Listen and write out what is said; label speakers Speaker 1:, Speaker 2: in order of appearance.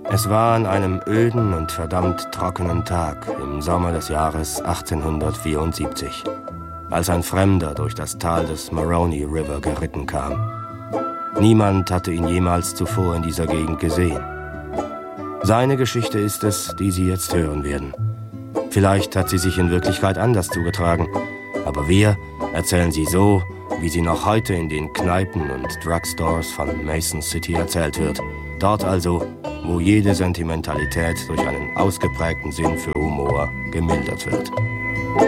Speaker 1: Es war an einem öden und verdammt trockenen Tag im Sommer des Jahres 1874, als ein Fremder durch das Tal des Maroney River geritten kam. Niemand hatte ihn jemals zuvor in dieser Gegend gesehen. Seine Geschichte ist es, die Sie jetzt hören werden. Vielleicht hat sie sich in Wirklichkeit anders zugetragen, aber wir erzählen sie so, wie sie noch heute in den Kneipen und Drugstores von Mason City erzählt wird. Dort also, wo jede Sentimentalität durch einen ausgeprägten Sinn für Humor gemildert wird.